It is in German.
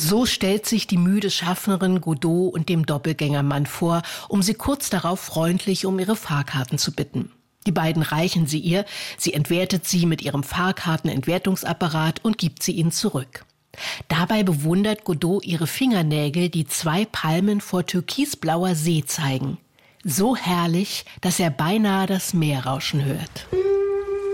So stellt sich die müde Schaffnerin Godot und dem Doppelgängermann vor, um sie kurz darauf freundlich um ihre Fahrkarten zu bitten. Die beiden reichen sie ihr, sie entwertet sie mit ihrem Fahrkartenentwertungsapparat und gibt sie ihnen zurück. Dabei bewundert Godot ihre Fingernägel, die 2 Palmen vor türkisblauer See zeigen. So herrlich, dass er beinahe das Meer rauschen hört.